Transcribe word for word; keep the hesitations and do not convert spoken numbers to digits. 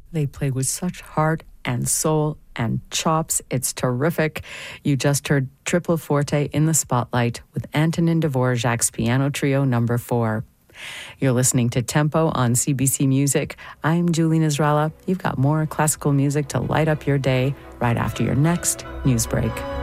They play with such heart and soul and chops. It's terrific. You just heard Triple Forte in the Spotlight with Antonin Dvorak's Piano Trio number four. You're listening to Tempo on C B C Music. I'm Julie Nasrallah. You've got more classical music to light up your day right after your next news break.